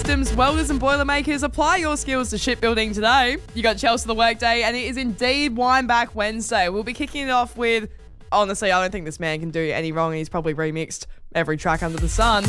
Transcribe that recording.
systems, welders and boilermakers, apply your skills to shipbuilding today. You got Chelsea the workday, and it is indeed Wind Back Wednesday. We'll be kicking it off with, honestly, I don't think this man can do any wrong. He's probably remixed every track under the sun.